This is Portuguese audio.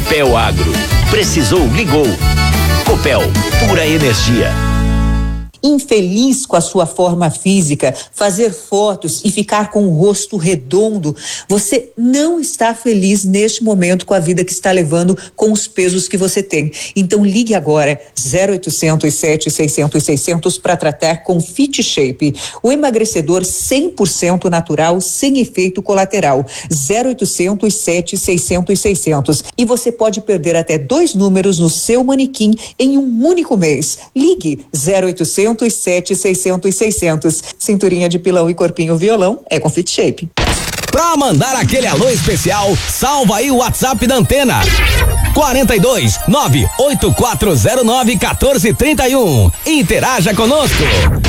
Copel Agro. Precisou, ligou. Copel, pura energia. Infeliz com a sua forma física, fazer fotos e ficar com o rosto redondo, você não está feliz neste momento com a vida que está levando, com os pesos que você tem. Então ligue agora 0800 700 600 para tratar com Fit Shape, o emagrecedor 100% natural, sem efeito colateral. 0800 700 600 e você pode perder até 2 números no seu manequim em um único mês. Ligue 0800 600 600. Cinturinha de pilão e corpinho violão é com Fit Shape. Pra mandar aquele alô especial, salva aí o WhatsApp da Antena. 42 98409 1431. Interaja conosco.